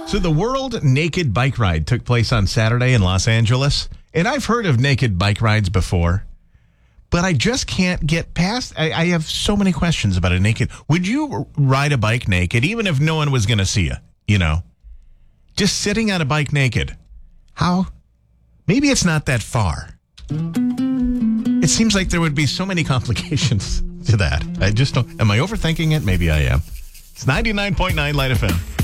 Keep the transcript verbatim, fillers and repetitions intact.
So the World Naked Bike Ride took place on Saturday in Los Angeles. And I've heard of naked bike rides before, but I just can't get past. I, I have so many questions about a naked. Would you ride a bike naked, even if no one was going to see you? You know, just sitting on a bike naked. How? Maybe it's not that far. It seems like there would be so many complications to that. I just don't. Am I overthinking it? Maybe I am. It's ninety-nine point nine Light F M.